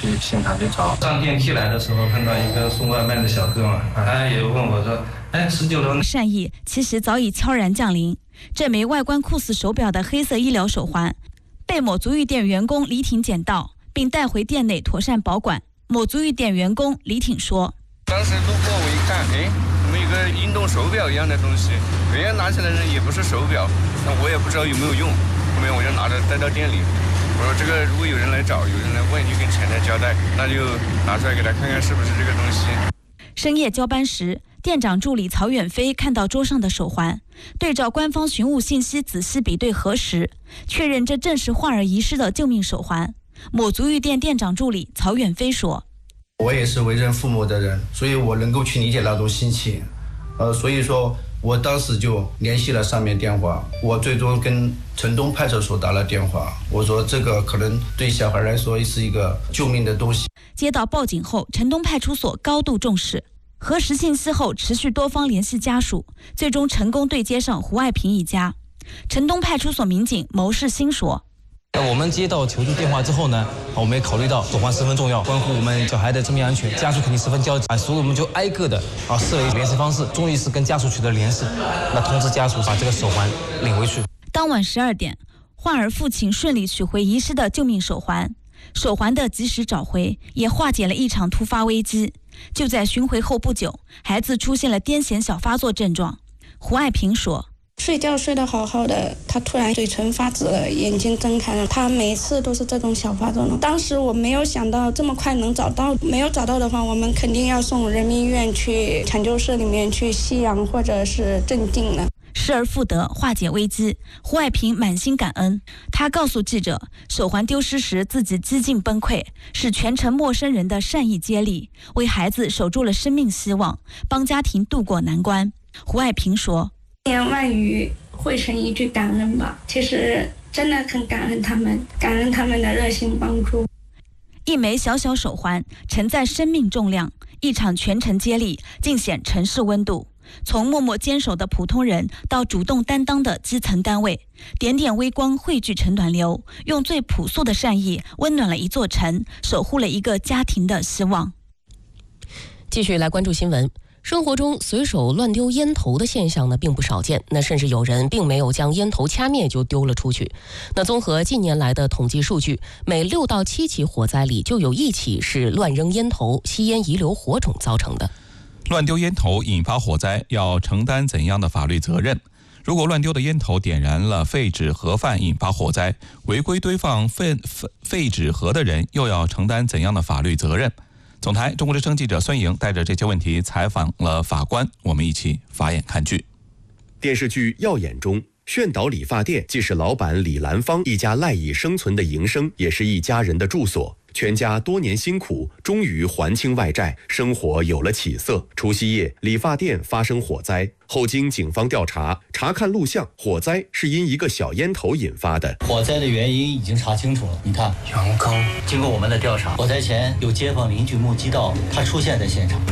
去现场去找。 上电梯来的时候碰到一个送外卖的小哥嘛，他也问我说：“19楼。” 善意其实早已悄然降临。这枚外观酷似手表的黑色医疗手环，被某足浴店员工李挺捡到，并带回店内妥善保管。某足浴店员工李挺说：“ 当时路过我一看，怎么有个运动手表一样的东西？人家拿起来也不是手表，那我也不知道有没有用。后面我就拿着带到店里。”我说这个如果有人来找，有人来问，就跟前台交代，那就拿出来给他看看是不是这个东西。 深夜交班时，店长助理曹远飞看到桌上的手环，对照官方寻物信息仔细比对核实，确认这正是患儿遗失的救命手环。某足浴店店长助理曹远飞说：“ 我也是为人父母的人，所以我能够去理解那种心情。所以说我当时就联系了上面电话，我最终跟城东派出所打了电话，我说这个可能对小孩来说是一个救命的东西。” 接到报警后，城东派出所高度重视，核实信息后持续多方联系家属，最终成功对接上胡爱平一家。城东派出所民警牟世新说：“ 我们接到求助电话之后呢，我们也考虑到手环十分重要，关乎我们小孩的生命安全，家属肯定十分焦急所以我们就挨个的设为联系方式，终于是跟家属取得联系，那通知家属把这个手环领回去。” 当晚12点，患儿父亲顺利取回遗失的救命手环，手环的及时找回也化解了一场突发危机。就在寻回后不久，孩子出现了癫痫小发作症状。胡爱平说：“ 睡觉睡得好好的，他突然嘴唇发紫了，眼睛睁开了，他每次都是这种小发作呢。当时我没有想到这么快能找到，没有找到的话，我们肯定要送人民医院去抢救室里面去吸氧或者是镇静了。” 失而复得，化解危机，胡爱平满心感恩。他告诉记者，手环丢失时自己几近崩溃，是全城陌生人的善意接力，为孩子守住了生命希望，帮家庭渡过难关。胡爱平说：“ 千言万语汇成一句感恩吧，其实真的很感恩他们，感恩他们的热心帮助。” 一枚小小手环承载生命重量，一场全城接力尽显城市温度。从默默坚守的普通人到主动担当的基层单位，点点微光汇聚成暖流，用最朴素的善意温暖了一座城，守护了一个家庭的希望。 继续来关注新闻。生活中随手乱丢烟头的现象呢并不少见，那甚至有人并没有将烟头掐灭就丢了出去。那综合近年来的统计数据，每6到7起火灾里就有1起是乱扔烟头、吸烟遗留火种造成的。 乱丢烟头引发火灾，要承担怎样的法律责任？如果乱丢的烟头点燃了废纸盒饭引发火灾，违规堆放废纸盒的人又要承担怎样的法律责任？总台中国之声记者孙莹带着这些问题采访了法官，我们一起法眼看剧。 电视剧《耀眼》中，炫导理发店既是老板李兰芳一家赖以生存的营生，也是一家人的住所。全家多年辛苦，终于还清外债，生活有了起色。除夕夜，理发店发生火灾，后经警方调查，查看录像，火灾是因一个小烟头引发的。 火灾的原因已经查清楚了。你看，杨刚，经过我们的调查，火灾前有街坊邻居目击到他出现在现场，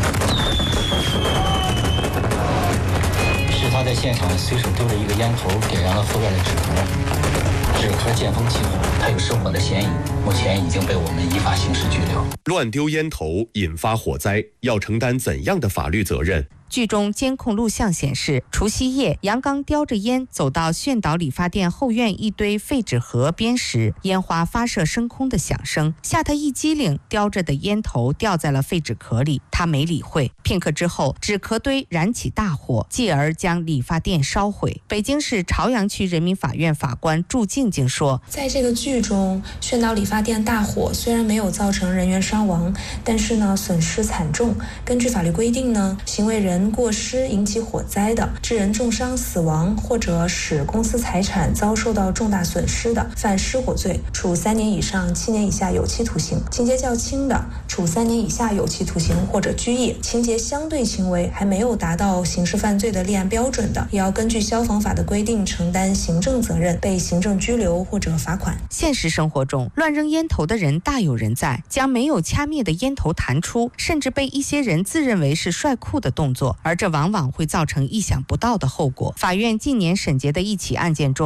是他在现场随手丢了一个烟头，点燃了后院的纸盒，纸盒见风起火，他有失火的嫌疑，目前已经被我们依法刑事拘留。 乱丢烟头引发火灾，要承担怎样的法律责任？ 剧中监控录像显示，除夕夜，杨刚叼着烟走到炫导理发店后院一堆废纸盒边时，烟花发射升空的响声吓他一激灵，叼着的烟头掉在了废纸壳里，他没理会。片刻之后，纸壳堆燃起大火，继而将理发店烧毁。北京市朝阳区人民法院法官祝静静说， 在这个剧中，炫导理发店大火虽然没有造成人员伤亡，但是呢损失惨重。根据法律规定呢，行为人过失引起火灾的，致人重伤死亡或者使公司财产遭受到重大损失的，犯失火罪，处3年以上7年以下有期徒刑；情节较轻的，处3年以下有期徒刑或者拘役；情节相对轻微，还没有达到刑事犯罪的立案标准的，也要根据消防法的规定承担行政责任，被行政拘留或者罚款。 现实生活中，乱扔烟头的人大有人在，将没有掐灭的烟头弹出，甚至被一些人自认为是帅酷的动作，而这往往会造成意想不到的后果。法院近年审结的一起案件中，